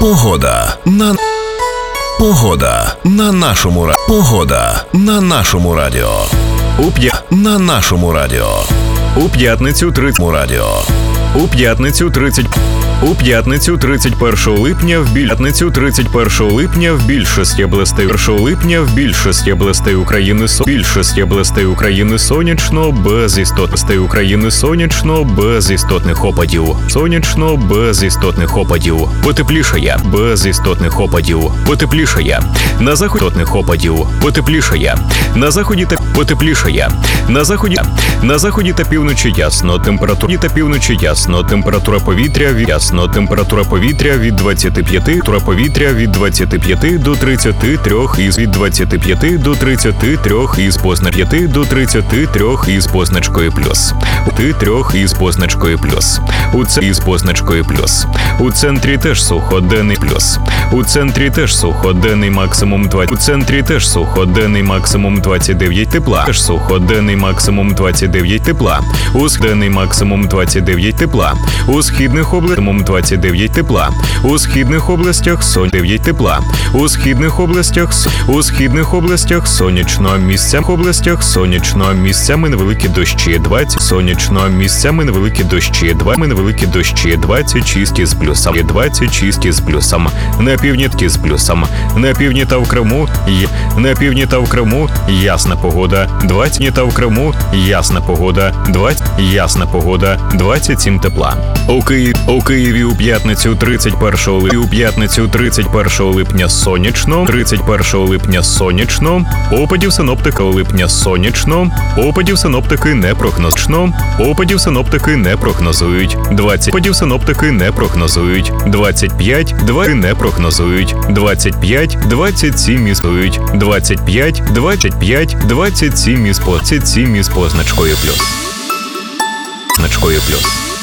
Погода на нашому радіо. На нашому радіо. У п'ятницю 31 липня в більшості областей України сонячно, без істотних опадів. Потеплішає. На заході потеплішає. На заході та півночі ясно. Температура повітря від 25 до 33 із позначкою плюс. У центрі теж сухо, денний плюс. У центрі теж сухо, денний максимум 29 тепла. У денний максимум 29 тепла. У східних областях 9 тепла. У східних областях сонячно, місцями невеликі дощі. 26 із плюсом. На півдні та в Криму ясна погода. 27 тепла. У Києві у п'ятницю 31 липня сонячно. Опадів синоптики не прогнозують. 27 із позначкою плюс.